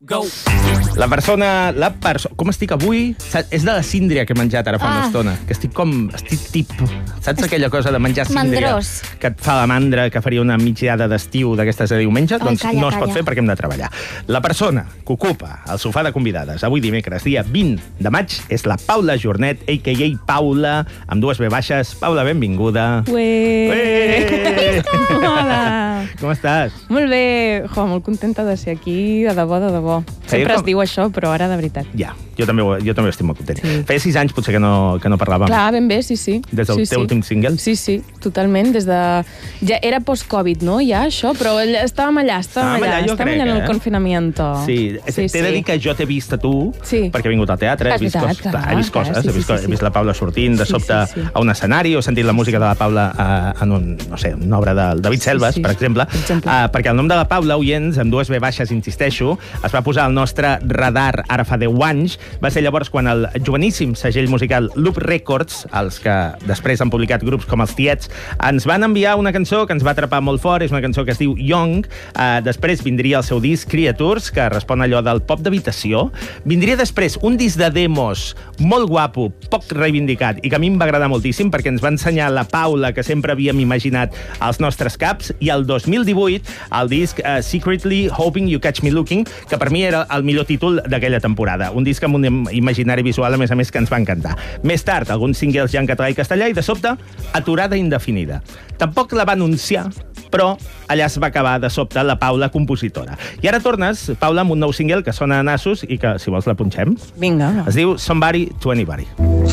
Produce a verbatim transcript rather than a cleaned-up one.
Go. La persona... La perso... Com estic avui? És de la síndria que he menjat ara fa una Ah. estona. Que estic com... Estic tip. Saps aquella cosa de menjar síndria? Mandrós. Que et fa la mandra, que faria una migdiada d'estiu d'aquestes de diumenge? Ai, Doncs calla, no es pot calla. fer perquè hem de treballar. La persona que ocupa el sofà de convidades avui dimecres, dia vint de maig, és la Paula Jornet, a ca a. Paula, amb dues B baixes. Paula, benvinguda. Ué! Ué! Hola! Com estàs? Molt bé. Jo, molt contenta de ser aquí, de debò, de debò. Sempre com- es diu això, però ara de veritat. Ja, jo també, ho- jo també estic molt content. Sí. Feia sis anys potser que no, que no parlàvem. Clar, ben bé, sí, sí. Des del sí, teu sí. últim single? Sí, sí, totalment. Des de... Ja era post-Covid, no? Ja, això, però allà- estàvem allà, estàvem Estàvem allà, allà, jo estàvem crec, allà en el eh? confinamiento. Sí, t'he de dir que jo t'he vist a tu, Sí. perquè he vingut al teatre, he És vist, veritat, coses, clar, clar, he vist clar, coses, sí, he, vist, sí, co- sí, he vist sí. la Paula sortint de Sí, sobte sí, sí. a un escenari, o he sentit la música de la Paula uh, en un, no sé, una obra de David Selves, sí. per exemple, Per exemple. Uh, perquè el nom de la Paula, oients, amb dues B baixes, insisteixo, es va posar al nostre radar ara fa deu anys. Va ser llavors quan el joveníssim segell musical Loop Records, els que després han publicat grups com els Tiets, ens van enviar una cançó que ens va atrapar molt fort, és una cançó que es diu Young. Uh, després vindria el seu disc Creatures, que respon a allò del pop d'habitació. Vindria després un disc de demos molt guapo, poc reivindicat, i que a mi em va agradar moltíssim perquè ens va ensenyar la Paula que sempre havíem imaginat als nostres caps, i el dos mil divuit el disc uh, Secretly Hoping You Catch Me Looking, que per mi era el millor títol d'aquella temporada. Un disc amb un imaginari visual, a més a més, que ens va encantar. Més tard, alguns singles ja en català i castellà, i de sobte, aturada indefinida. Tampoc la va anunciar, però allà es va acabar de sobte la Paula compositora. I ara tornes, Paula, amb un nou single que sona a nassos i que, si vols, la punxem. Vinga. Es diu Somebody to Anybody.